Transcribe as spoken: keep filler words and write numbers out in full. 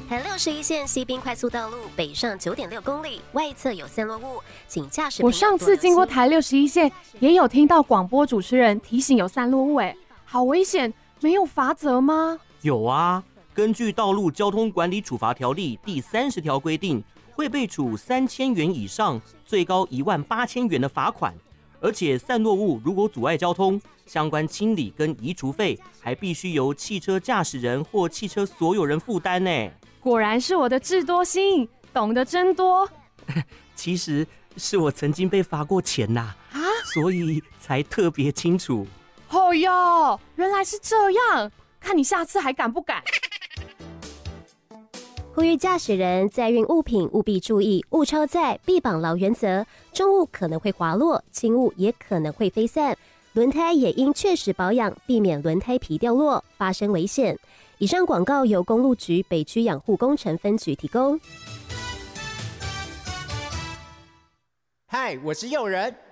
台六十一线西滨快速道路北上九点六公里，外侧有散落物，请驾驶。 我上次经过台六十一线，也有听到广播主持人提醒有散落物，哎，好危险！没有罚则吗？ 有啊，根据《道路交通管理处罚条例》第三十条规定，会被处三千元以上，最高一万八千元的罚款。而且散落物如果阻碍交通，相关清理跟移除费还必须由汽车驾驶人或汽车所有人负担呢。 果然是我的智多星，懂得真多。 其实是我曾经被罚过钱呐、啊，所以才特别清楚。 哦哟，原来是这样，看你下次还敢不敢。 呼吁驾驶人载运物品务必注意物超载必绑牢原则，重物可能会滑落，轻物也可能会飞散，轮胎也应确实保养，避免轮胎皮掉落，发生危险。以上广告由公路局北区养护工程分局提供。 嗨，我是诱人，